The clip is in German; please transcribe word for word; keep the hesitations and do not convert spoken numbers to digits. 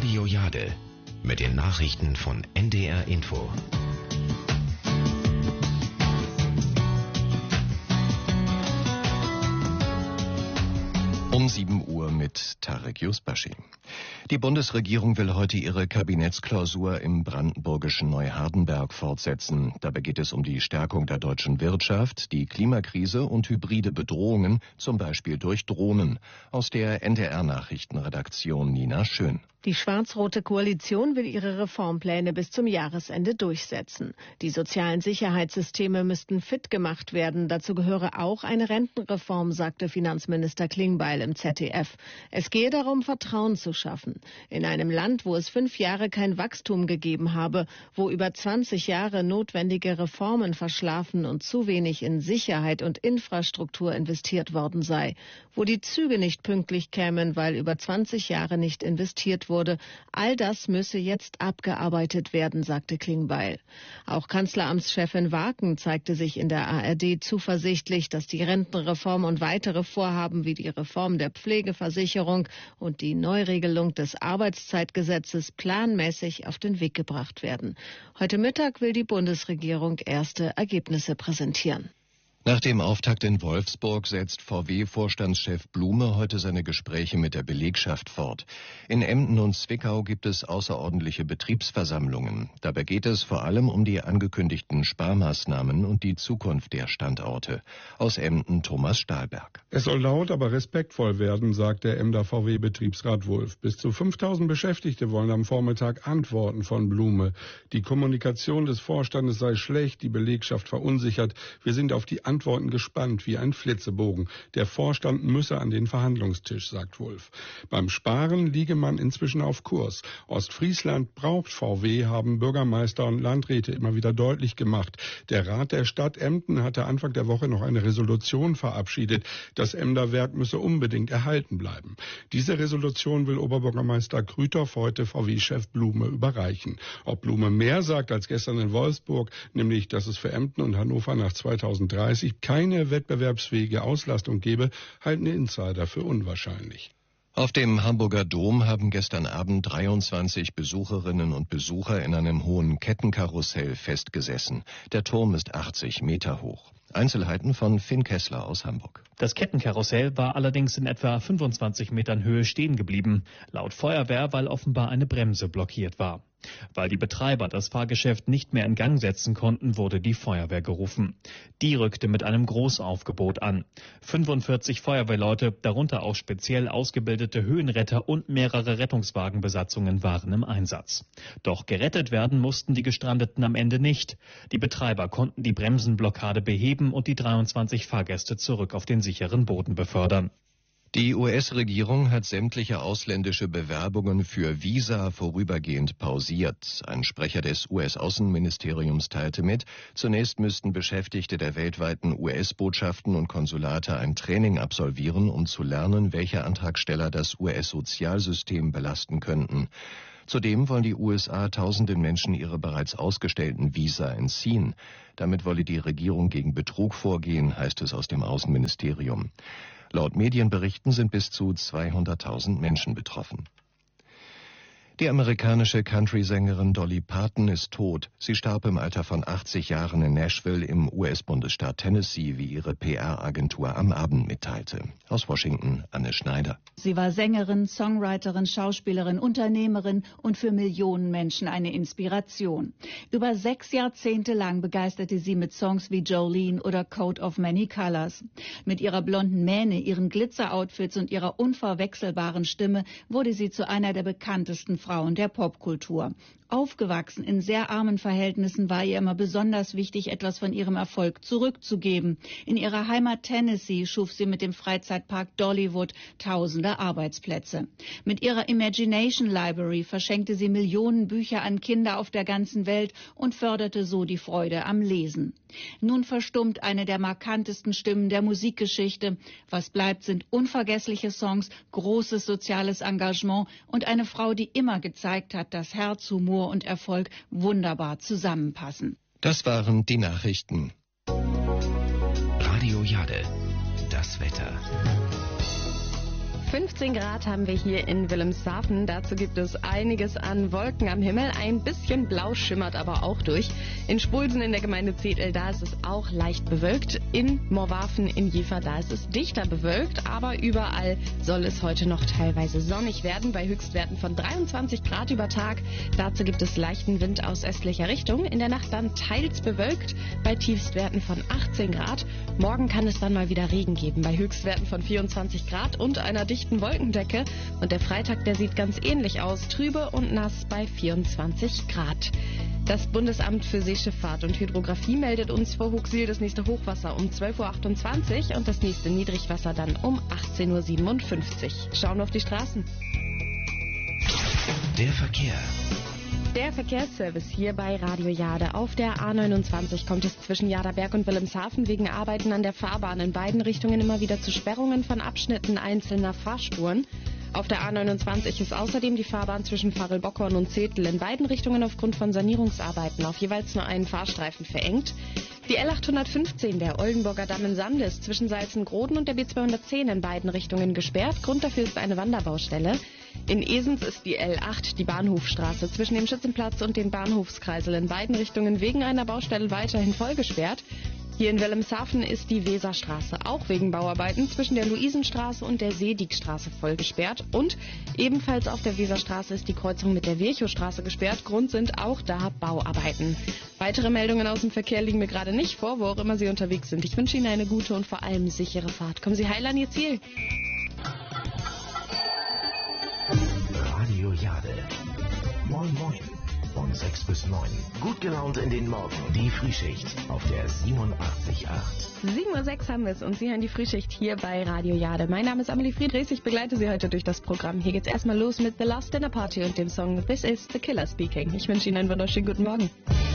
Radio Jade mit den Nachrichten von N D R Info. Um sieben Uhr mit Tarek Yusbashi. Die Bundesregierung will heute ihre Kabinettsklausur im brandenburgischen Neuhardenberg fortsetzen. Dabei geht es um die Stärkung der deutschen Wirtschaft, die Klimakrise und hybride Bedrohungen, zum Beispiel durch Drohnen. Aus der N D R-Nachrichtenredaktion Nina Schön. Die schwarz-rote Koalition will ihre Reformpläne bis zum Jahresende durchsetzen. Die sozialen Sicherheitssysteme müssten fit gemacht werden. Dazu gehöre auch eine Rentenreform, sagte Finanzminister Klingbeil im Z D F. Es gehe darum, Vertrauen zu schaffen. In einem Land, wo es fünf Jahre kein Wachstum gegeben habe, wo über zwanzig Jahre notwendige Reformen verschlafen und zu wenig in Sicherheit und Infrastruktur investiert worden sei, wo die Züge nicht pünktlich kämen, weil über zwanzig Jahre nicht investiert wurde. All das müsse jetzt abgearbeitet werden, sagte Klingbeil. Auch Kanzleramtschefin Waken zeigte sich in der A R D zuversichtlich, dass die Rentenreform und weitere Vorhaben wie die Reform der Pflegeversicherung und die Neuregelung des Arbeitszeitgesetzes planmäßig auf den Weg gebracht werden. Heute Mittag will die Bundesregierung erste Ergebnisse präsentieren. Nach dem Auftakt in Wolfsburg setzt V W-Vorstandschef Blume heute seine Gespräche mit der Belegschaft fort. In Emden und Zwickau gibt es außerordentliche Betriebsversammlungen. Dabei geht es vor allem um die angekündigten Sparmaßnahmen und die Zukunft der Standorte. Aus Emden Thomas Stahlberg. Es soll laut, aber respektvoll werden, sagt der Emder V W-Betriebsrat Wulff. Bis zu fünftausend Beschäftigte wollen am Vormittag Antworten von Blume. Die Kommunikation des Vorstandes sei schlecht, die Belegschaft verunsichert. Wir sind auf die Antworten gespannt wie ein Flitzebogen. Der Vorstand müsse an den Verhandlungstisch, sagt Wulff. Beim Sparen liege man inzwischen auf Kurs. Ostfriesland braucht V W, haben Bürgermeister und Landräte immer wieder deutlich gemacht. Der Rat der Stadt Emden hatte Anfang der Woche noch eine Resolution verabschiedet. Das Emder Werk müsse unbedingt erhalten bleiben. Diese Resolution will Oberbürgermeister Krüthoff heute V W-Chef Blume überreichen. Ob Blume mehr sagt als gestern in Wolfsburg, nämlich, dass es für Emden und Hannover nach zweitausenddreißig keine wettbewerbsfähige Auslastung gebe, halten Insider für unwahrscheinlich. Auf dem Hamburger Dom haben gestern Abend dreiundzwanzig Besucherinnen und Besucher in einem hohen Kettenkarussell festgesessen. Der Turm ist achtzig Meter hoch. Einzelheiten von Finn Kessler aus Hamburg. Das Kettenkarussell war allerdings in etwa fünfundzwanzig Metern Höhe stehen geblieben. Laut Feuerwehr, weil offenbar eine Bremse blockiert war. Weil die Betreiber das Fahrgeschäft nicht mehr in Gang setzen konnten, wurde die Feuerwehr gerufen. Die rückte mit einem Großaufgebot an. fünfundvierzig Feuerwehrleute, darunter auch speziell ausgebildete Höhenretter und mehrere Rettungswagenbesatzungen waren im Einsatz. Doch gerettet werden mussten die Gestrandeten am Ende nicht. Die Betreiber konnten die Bremsenblockade beheben und die dreiundzwanzig Fahrgäste zurück auf den sicheren Boden befördern. Die U S-Regierung hat sämtliche ausländische Bewerbungen für Visa vorübergehend pausiert. Ein Sprecher des U S-Außenministeriums teilte mit, zunächst müssten Beschäftigte der weltweiten U S-Botschaften und Konsulate ein Training absolvieren, um zu lernen, welche Antragsteller das U S-Sozialsystem belasten könnten. Zudem wollen die U S A tausenden Menschen ihre bereits ausgestellten Visa entziehen. Damit wolle die Regierung gegen Betrug vorgehen, heißt es aus dem Außenministerium. Laut Medienberichten sind bis zu zweihunderttausend Menschen betroffen. Die amerikanische Country-Sängerin Dolly Parton ist tot. Sie starb im Alter von achtzig Jahren in Nashville im U S-Bundesstaat Tennessee, wie ihre P R-Agentur am Abend mitteilte. Aus Washington, Anne Schneider. Sie war Sängerin, Songwriterin, Schauspielerin, Unternehmerin und für Millionen Menschen eine Inspiration. Über sechs Jahrzehnte lang begeisterte sie mit Songs wie Jolene oder Coat of Many Colors. Mit ihrer blonden Mähne, ihren Glitzer-Outfits und ihrer unverwechselbaren Stimme wurde sie zu einer der bekanntesten Frauen der Popkultur. Aufgewachsen in sehr armen Verhältnissen war ihr immer besonders wichtig, etwas von ihrem Erfolg zurückzugeben. In ihrer Heimat Tennessee schuf sie mit dem Freizeitpark Dollywood tausende Arbeitsplätze. Mit ihrer Imagination Library verschenkte sie Millionen Bücher an Kinder auf der ganzen Welt und förderte so die Freude am Lesen. Nun verstummt eine der markantesten Stimmen der Musikgeschichte. Was bleibt, sind unvergessliche Songs, großes soziales Engagement und eine Frau, die immer gezeigt hat, dass Herz, Humor und Erfolg wunderbar zusammenpassen. Das waren die Nachrichten. Radio Jade, das Wetter. fünfzehn Grad haben wir hier in Wilhelmshaven. Dazu gibt es einiges an Wolken am Himmel. Ein bisschen blau schimmert aber auch durch. In Spulsen in der Gemeinde Zedel, da ist es auch leicht bewölkt. In Morwafen in Jever, da ist es dichter bewölkt. Aber überall soll es heute noch teilweise sonnig werden, bei Höchstwerten von dreiundzwanzig Grad über Tag. Dazu gibt es leichten Wind aus östlicher Richtung. In der Nacht dann teils bewölkt, bei Tiefstwerten von achtzehn Grad. Morgen kann es dann mal wieder Regen geben, bei Höchstwerten von vierundzwanzig Grad und einer dichten Wolkendecke. Und der Freitag, der sieht ganz ähnlich aus, trübe und nass bei vierundzwanzig Grad. Das Bundesamt für Seeschifffahrt und Hydrographie meldet uns vor Huxil das nächste Hochwasser um zwölf Uhr achtundzwanzig und das nächste Niedrigwasser dann um achtzehn Uhr siebenundfünfzig. Schauen wir auf die Straßen. Der Verkehr. Der Verkehrsservice hier bei Radio Jade. Auf der A neunundzwanzig kommt es zwischen Jaderberg und Wilhelmshaven wegen Arbeiten an der Fahrbahn in beiden Richtungen immer wieder zu Sperrungen von Abschnitten einzelner Fahrspuren. Auf der A neunundzwanzig ist außerdem die Fahrbahn zwischen Farel-Bockhorn und Zedel in beiden Richtungen aufgrund von Sanierungsarbeiten auf jeweils nur einen Fahrstreifen verengt. Die L achthundertfünfzehn, der Oldenburger Damm in Sande, ist zwischen Salzengroden und der B zweihundertzehn in beiden Richtungen gesperrt. Grund dafür ist eine Wanderbaustelle. In Esens ist die L acht, die Bahnhofstraße, zwischen dem Schützenplatz und dem Bahnhofskreisel in beiden Richtungen wegen einer Baustelle weiterhin vollgesperrt. Hier in Wilhelmshaven ist die Weserstraße auch wegen Bauarbeiten zwischen der Luisenstraße und der Seedigstraße voll gesperrt. Und ebenfalls auf der Weserstraße ist die Kreuzung mit der Virchowstraße gesperrt. Grund sind auch da Bauarbeiten. Weitere Meldungen aus dem Verkehr liegen mir gerade nicht vor, wo auch immer Sie unterwegs sind. Ich wünsche Ihnen eine gute und vor allem sichere Fahrt. Kommen Sie heil an Ihr Ziel. Radio Jade. Moin Moin. Von sechs bis neun. Gut gelaunt in den Morgen. Die Frühschicht auf der siebenundachtzig Komma acht. sieben Uhr sechs haben wir es und Sie hören die Frühschicht hier bei Radio Jade. Mein Name ist Amelie Friedrichs, ich begleite Sie heute durch das Programm. Hier geht's erstmal los mit The Last Dinner Party und dem Song This is the Killer Speaking. Ich wünsche Ihnen einen wunderschönen guten Morgen.